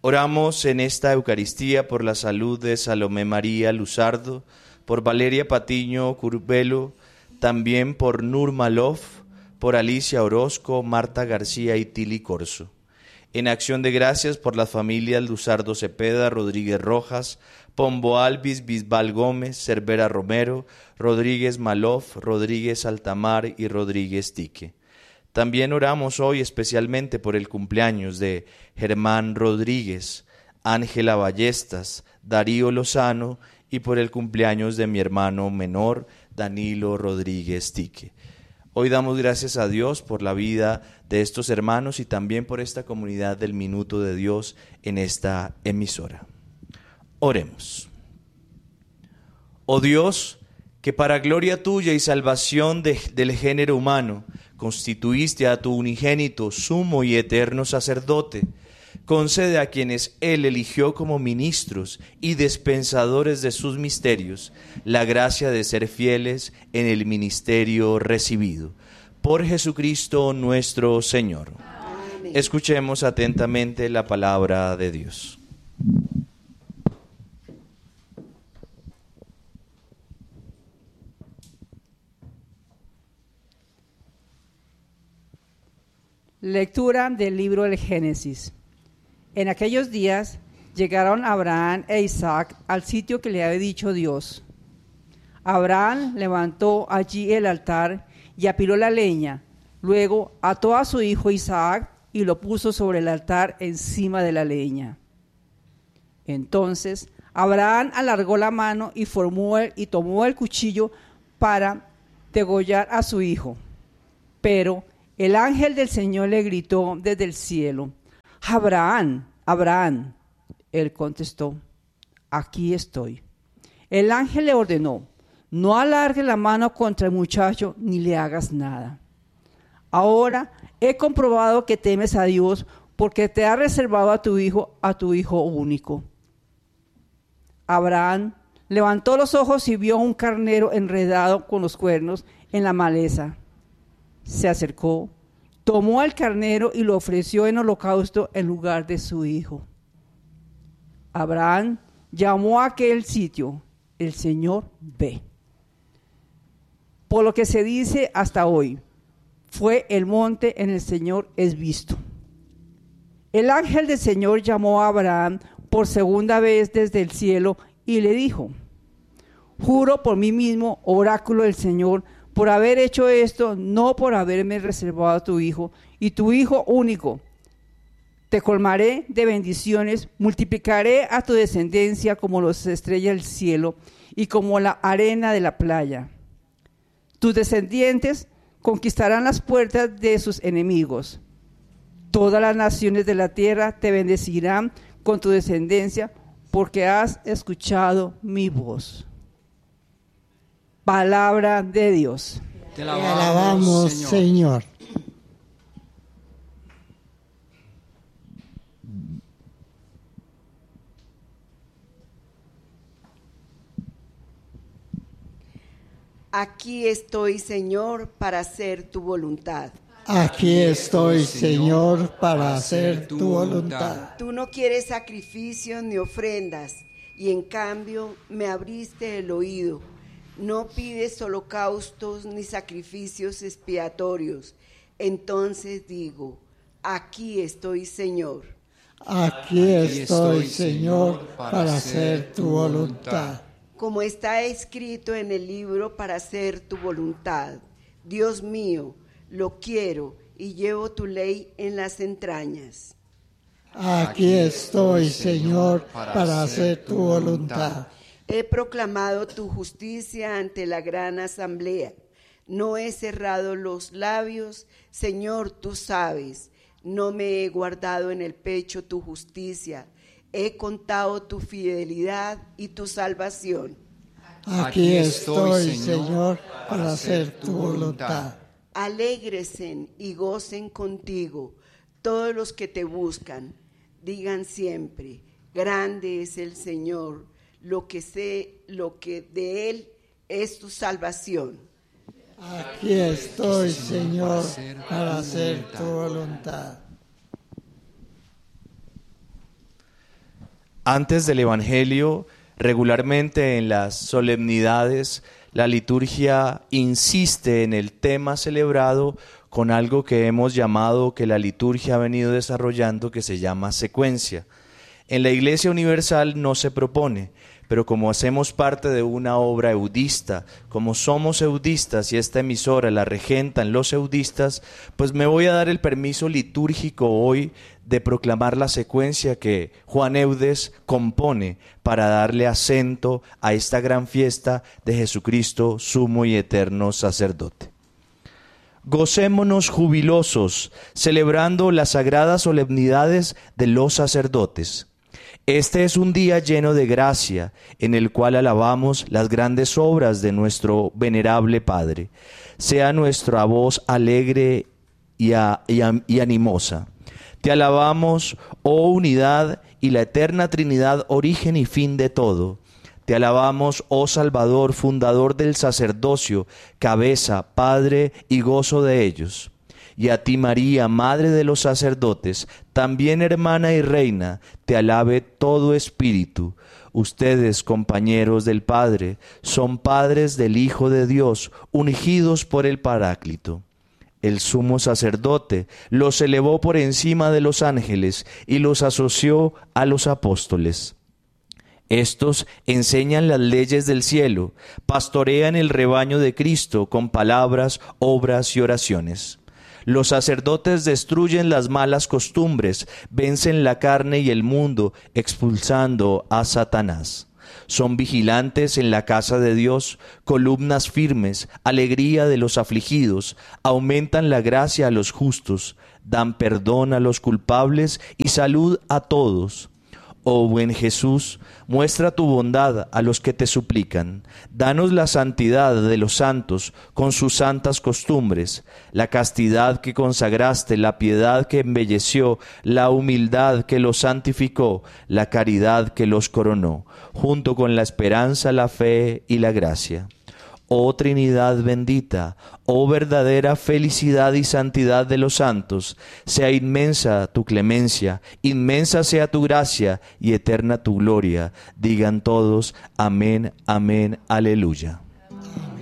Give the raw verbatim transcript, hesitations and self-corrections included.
Oramos en esta Eucaristía por la salud de Salomé María Luzardo, por Valeria Patiño Curbelo, también por Nur Malov, por Alicia Orozco, Marta García y Tili Corso. En acción de gracias por las familias Luzardo Cepeda, Rodríguez Rojas, Pombo Alvis, Bisbal Gómez, Cervera Romero, Rodríguez Malov, Rodríguez Altamar y Rodríguez Tique. También oramos hoy especialmente por el cumpleaños de Germán Rodríguez, Ángela Ballestas, Darío Lozano y por el cumpleaños de mi hermano menor, Danilo Rodríguez Tique. Hoy damos gracias a Dios por la vida de estos hermanos y también por esta comunidad del Minuto de Dios en esta emisora. Oremos. Oh Dios, que para gloria tuya y salvación de, del género humano constituiste a tu unigénito, sumo y eterno sacerdote, concede a quienes Él eligió como ministros y dispensadores de sus misterios la gracia de ser fieles en el ministerio recibido. Por Jesucristo nuestro Señor. Amén. Escuchemos atentamente la palabra de Dios. Lectura del libro del Génesis. En aquellos días llegaron Abraham e Isaac al sitio que le había dicho Dios. Abraham levantó allí el altar y apiló la leña. Luego ató a su hijo Isaac y lo puso sobre el altar encima de la leña. Entonces Abraham alargó la mano y, formó el, y tomó el cuchillo para degollar a su hijo. Pero el ángel del Señor le gritó desde el cielo: Abraham, Abraham. Él contestó: aquí estoy. El ángel le ordenó: no alargue la mano contra el muchacho ni le hagas nada. Ahora he comprobado que temes a Dios, porque te ha reservado a tu hijo, a tu hijo único. Abraham levantó los ojos y vio un carnero enredado con los cuernos en la maleza. Se acercó, tomó al carnero y lo ofreció en holocausto en lugar de su hijo. Abraham llamó a aquel sitio: el Señor ve. Por lo que se dice hasta hoy, fue el monte en el Señor es visto. El ángel del Señor llamó a Abraham por segunda vez desde el cielo y le dijo: juro por mí mismo, oráculo del Señor, por haber hecho esto, no por haberme reservado a tu hijo y tu hijo único. Te colmaré de bendiciones, multiplicaré a tu descendencia como las estrellas del cielo y como la arena de la playa. Tus descendientes conquistarán las puertas de sus enemigos. Todas las naciones de la tierra te bendecirán con tu descendencia, porque has escuchado mi voz. Palabra de Dios. Te alabamos, Te alabamos Señor. Señor. Aquí estoy, Señor, para hacer tu voluntad. Aquí estoy, Señor, para hacer tu voluntad. Tú no quieres sacrificios ni ofrendas, y en cambio me abriste el oído. No pides holocaustos ni sacrificios expiatorios. Entonces digo: aquí estoy, Señor. Aquí estoy, Señor, para hacer tu voluntad. Como está escrito en el libro, para hacer tu voluntad. Dios mío, lo quiero y llevo tu ley en las entrañas. Aquí estoy, Señor, para hacer tu voluntad. He proclamado tu justicia ante la gran asamblea. No he cerrado los labios, Señor, tú sabes. No me he guardado en el pecho tu justicia. He contado tu fidelidad y tu salvación. Aquí estoy, Señor, para hacer tu voluntad. Alégresen y gocen contigo todos los que te buscan. Digan siempre: grande es el Señor. Lo que sé, lo que de Él es tu salvación. Aquí estoy, Señor, para hacer tu voluntad. Antes del Evangelio, regularmente en las solemnidades, la liturgia insiste en el tema celebrado con algo que hemos llamado, que la liturgia ha venido desarrollando, que se llama secuencia. En la Iglesia Universal no se propone, pero como hacemos parte de una obra eudista, como somos eudistas y esta emisora la regentan los eudistas, pues me voy a dar el permiso litúrgico hoy de proclamar la secuencia que Juan Eudes compone para darle acento a esta gran fiesta de Jesucristo, sumo y eterno sacerdote. Gocémonos jubilosos, celebrando las sagradas solemnidades de los sacerdotes. Este es un día lleno de gracia, en el cual alabamos las grandes obras de nuestro venerable Padre. Sea nuestra voz alegre y, a, y, a, y animosa. Te alabamos, oh unidad y la eterna Trinidad, origen y fin de todo. Te alabamos, oh Salvador, fundador del sacerdocio, cabeza, Padre y gozo de ellos. Y a ti, María, Madre de los sacerdotes, también hermana y reina, te alabe todo espíritu. Ustedes, compañeros del Padre, son padres del Hijo de Dios, ungidos por el Paráclito. El sumo sacerdote los elevó por encima de los ángeles y los asoció a los apóstoles. Estos enseñan las leyes del cielo, pastorean el rebaño de Cristo con palabras, obras y oraciones. Los sacerdotes destruyen las malas costumbres, vencen la carne y el mundo, expulsando a Satanás. Son vigilantes en la casa de Dios, columnas firmes, alegría de los afligidos, aumentan la gracia a los justos, dan perdón a los culpables y salud a todos. Oh buen Jesús, muestra tu bondad a los que te suplican. Danos la santidad de los santos con sus santas costumbres, la castidad que consagraste, la piedad que embelleció, la humildad que los santificó, la caridad que los coronó, junto con la esperanza, la fe y la gracia. Oh Trinidad bendita, oh verdadera felicidad y santidad de los santos, sea inmensa tu clemencia, inmensa sea tu gracia y eterna tu gloria. Digan todos, amén, amén, aleluya.